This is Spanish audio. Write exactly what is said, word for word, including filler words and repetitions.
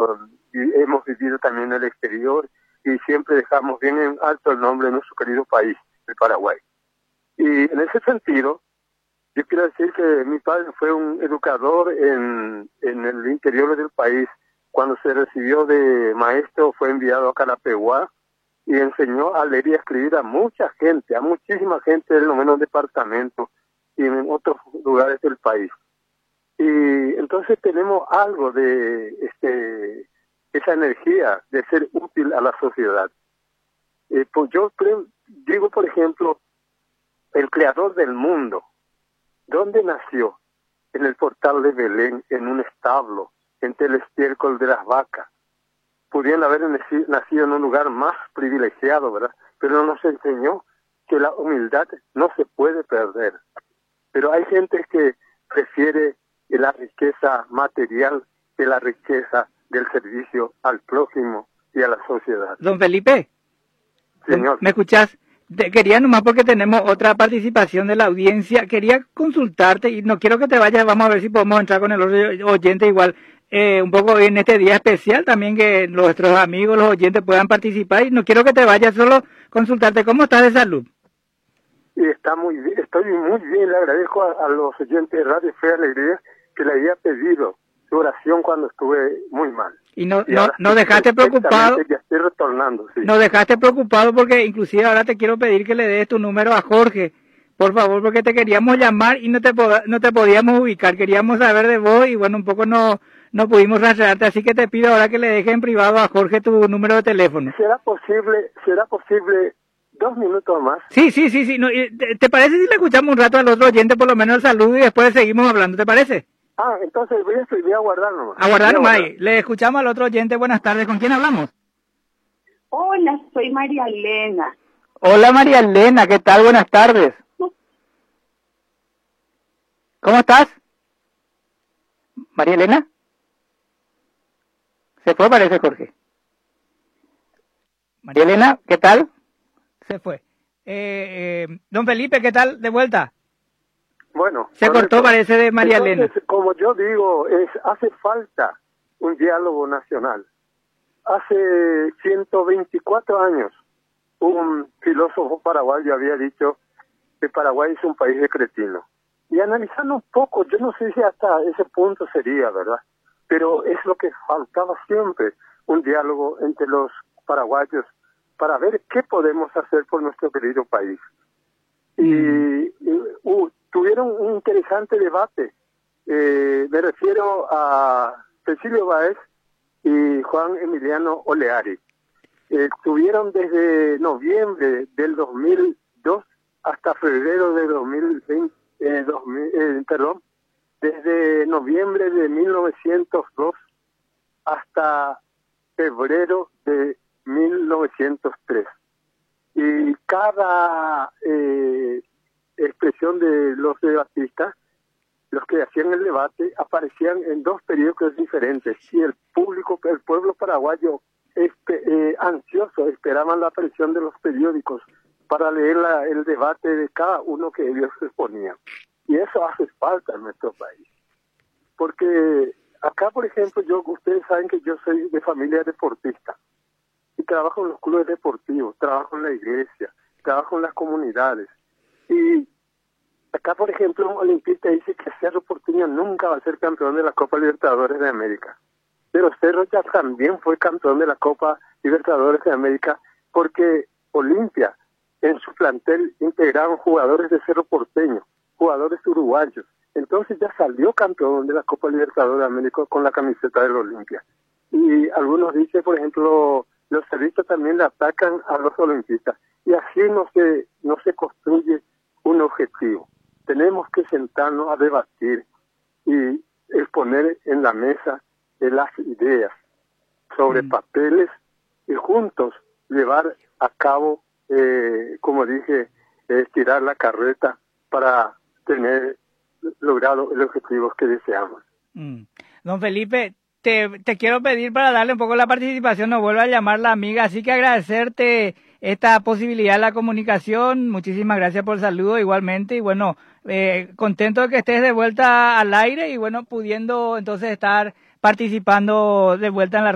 con, y hemos vivido también en el exterior y siempre dejamos bien en alto el nombre de nuestro querido país, el Paraguay. Y en ese sentido, yo quiero decir que mi padre fue un educador en, en el interior del país. Cuando se recibió de maestro fue enviado a Carapeguá y enseñó a leer y a escribir a mucha gente, a muchísima gente en los menos departamentos y en otros lugares del país. Y entonces tenemos algo de este esa energía de ser útil a la sociedad. Eh, pues yo digo, por ejemplo, el creador del mundo, ¿dónde nació? En el portal de Belén, en un establo, entre el estiércol de las vacas. Pudieran haber nacido en un lugar más privilegiado, ¿verdad? Pero nos enseñó que la humildad no se puede perder. Pero hay gente que prefiere la riqueza material que la riqueza del servicio al prójimo y a la sociedad. Don Felipe. Señor. ¿Me escuchás? Te quería nomás porque tenemos otra participación de la audiencia. Quería consultarte y no quiero que te vayas, vamos a ver si podemos entrar con el otro oyente igual. Eh, un poco en este día especial también que nuestros amigos, los oyentes puedan participar y no quiero que te vayas, solo consultarte cómo estás de salud. Y está muy bien, estoy muy bien, le agradezco a, a los oyentes de Radio Fe y Alegría que le había pedido su oración cuando estuve muy mal. Y no, y no, no dejaste preocupado. Ya estoy retornando, sí. No dejaste preocupado porque inclusive ahora te quiero pedir que le des tu número a Jorge, por favor, porque te queríamos llamar y no te no te podíamos ubicar, queríamos saber de vos y bueno, un poco no no pudimos rastrearte, así que te pido ahora que le dejes en privado a Jorge tu número de teléfono. ¿Será posible, será posible dos minutos más? Sí, sí, sí, sí. No, ¿te, ¿Te parece si le escuchamos un rato al otro oyente, por lo menos el saludo y después seguimos hablando? ¿Te parece? Ah, entonces voy a, voy a guardar nomás. A guardar nomás. Le escuchamos al otro oyente. Buenas tardes. ¿Con quién hablamos? Hola, soy María Elena. Hola, María Elena. ¿Qué tal? Buenas tardes. ¿Cómo estás? María Elena. Se fue, parece, Jorge. María Elena, ¿qué tal? Se fue. Eh, eh, don Felipe, ¿qué tal? De vuelta. Bueno. Se cortó, parece, de María Entonces, Elena. Como yo digo, es hace falta un diálogo nacional. Hace ciento veinticuatro años, un filósofo paraguayo había dicho que Paraguay es un país de cretinos. Y analizando un poco, yo no sé si hasta ese punto sería, ¿verdad? Pero es lo que faltaba siempre, un diálogo entre los paraguayos para ver qué podemos hacer por nuestro querido país. Y, y uh, tuvieron un interesante debate. Eh, me refiero a Cecilio Báez y Juan Emiliano Oleari. Eh, estuvieron desde noviembre del dos mil dos hasta febrero de dos mil veinte, eh, dos mil, eh, perdón, desde noviembre de mil novecientos dos hasta febrero de mil novecientos tres. Y cada eh, expresión de los debatistas, los que hacían el debate, aparecían en dos periódicos diferentes. Y el público, el pueblo paraguayo, este, eh, ansioso, esperaban la aparición de los periódicos para leer la, el debate de cada uno que ellos exponían. Y eso hace falta en nuestro país. Porque acá, por ejemplo, yo ustedes saben que yo soy de familia deportista. Y trabajo en los clubes deportivos, trabajo en la iglesia, trabajo en las comunidades. Y acá, por ejemplo, un olimpista dice que Cerro Porteño nunca va a ser campeón de la Copa Libertadores de América. Pero Cerro ya también fue campeón de la Copa Libertadores de América porque Olimpia, en su plantel, integraron jugadores de Cerro Porteño, jugadores uruguayos. Entonces ya salió campeón de la Copa Libertadores de América con la camiseta del Olimpia. Y algunos dicen, por ejemplo, los cerristas también le atacan a los olimpistas. Y así no se, no se construye un objetivo. Tenemos que sentarnos a debatir y exponer en la mesa de las ideas sobre mm. papeles y juntos llevar a cabo, eh, como dije, estirar la carreta para tener logrado los objetivos que deseamos. Mm. Don Felipe, te, te quiero pedir para darle un poco la participación, nos vuelve a llamar la amiga, así que agradecerte esta posibilidad de la comunicación. Muchísimas gracias por el saludo igualmente y bueno, eh, contento de que estés de vuelta al aire y bueno, pudiendo entonces estar participando de vuelta en la